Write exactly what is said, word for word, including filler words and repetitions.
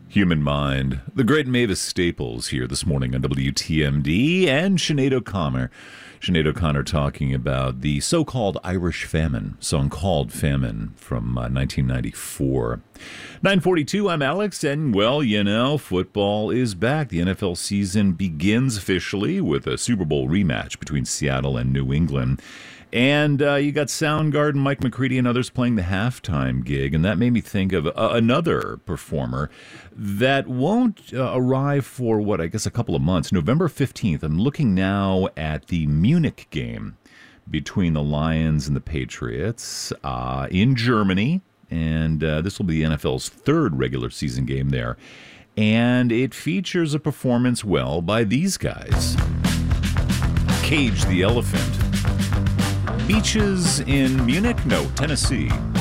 Human Mind. The great Mavis Staples here this morning on W T M D, and Sinead O'Connor. Sinead O'Connor talking about the so-called Irish famine, song called Famine from uh, nineteen ninety-four. nine forty-two, I'm Alex, and well, you know, football is back. The N F L season begins officially with a Super Bowl rematch between Seattle and New England. And uh, you got Soundgarden, Mike McCready, and others playing the halftime gig. And that made me think of uh, another performer that won't uh, arrive for, what, I guess a couple of months. November fifteenth, I'm looking now at the Munich game between the Lions and the Patriots uh, in Germany. And uh, this will be the N F L's third regular season game there. And it features a performance, well, by these guys. Cage the Elephant. Beaches in Munich? No, Tennessee.